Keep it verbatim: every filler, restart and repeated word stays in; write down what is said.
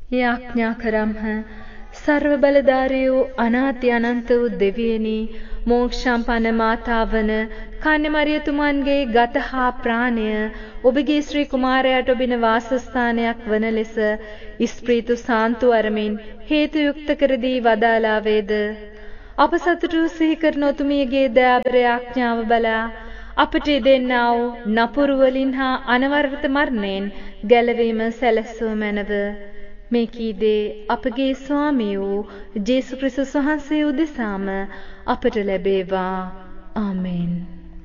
යාඥා කරම්හ. සර්ව බලධාරී වූ අනාති අනන්ත වූ දෙවියනි, මෝක්ෂම්පන්න මාතාවන කන්‍ය මරියතුමන්ගේ ගත හා ප්‍රාණය ඔබගේ ශ්‍රී කුමාරයාට ඔබින වාසස්ථානයක් වන ලෙස ඉස්ප්‍රීතු සාන්තු අරමින් හේතු යුක්ත කර දී වදාලා වේද. අප සතුටු සිහි කරන ඔතුමියගේ දයාබර යාඥාව බලා අපට දෙන්නා වූ නපුරු වලින් හා අනවරත මරණයෙන් ගැලවීම සැලසූ මැනව. මේ කීදේ අපගේ ස්වාමී වූ ජේසුස් ක්‍රිස්තුස් වහන්සේ උදෙසාම අපට ලැබේවා. ආමෙන්.